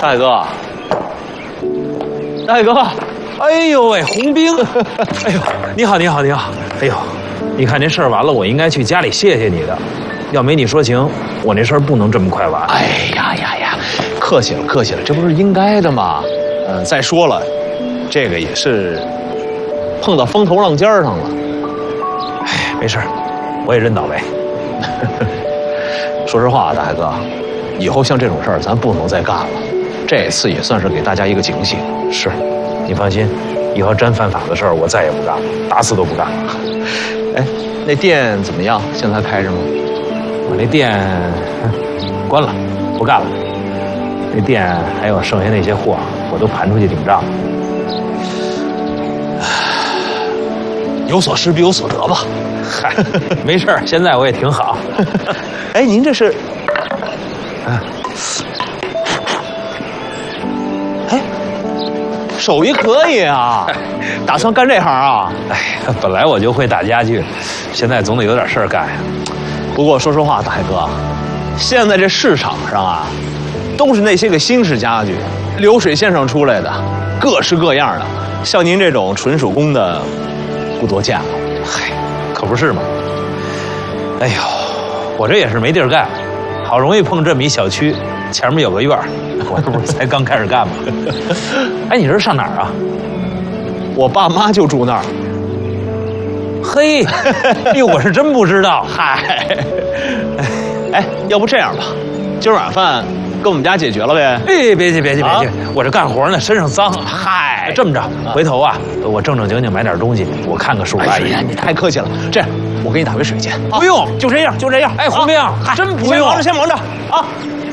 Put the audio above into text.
大哥，大哥， 哎呦喂，洪兵，哎呦，你好，你好，你好，哎呦，你看这事儿完了，我应该去家里谢谢你的，要没你说情，我那事儿不能这么快完。 哎呀，客气了，客气了，这不是应该的吗？再说了，这个也是碰到风头浪尖上了。 哎，没事，我也认倒霉。 说实话，大哥，以后像这种事儿咱不能再干了。这次也算是给大家一个警醒。 是，你放心，以后真犯法的事儿我再也不干了，打死都不干了。 哎，那店怎么样？现在还开着吗？ 我那店关了，不干了。那店还有剩下那些货，我都盘出去顶账了。 有所失必有所得吧。 嗨，没事儿，现在我也挺好。 哎，您这是？哎，手艺可以啊，打算干这行啊？ 哎，本来我就会打家具，现在总得有点事儿干呀。 不过说实话，大哥，现在这市场上啊，都是那些个新式家具，流水线上出来的，各式各样的。像您这种纯手工的，不多见了。 嗨，可不是嘛。哎呦，我这也是没地儿干，好容易碰这么一小区，前面有个院儿，我这不是才刚开始干吗？哎，你这是上哪儿啊？ 我爸妈就住那儿。 嘿，哎呦，我是真不知道。 嗨，哎，要不这样吧，今儿晚饭跟我们家解决了呗？ 哎，别急，我这干活呢，身上脏。 嗨， 这么着，回头啊，我正经买点东西，我看看叔叔阿姨。 你太客气了，这样我给你打杯水去。 不用，就这样。哎，洪兵，真不用， 先忙着啊。